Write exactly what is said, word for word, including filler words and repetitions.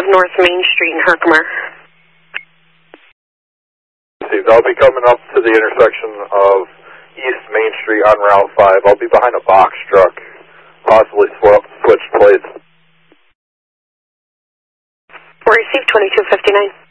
of North Main Street in Herkimer. Received. I'll be coming up to the intersection of East Main Street on Route five. I'll be behind a box truck, possibly sw switched plates. We'll receive twenty-two fifty-nine.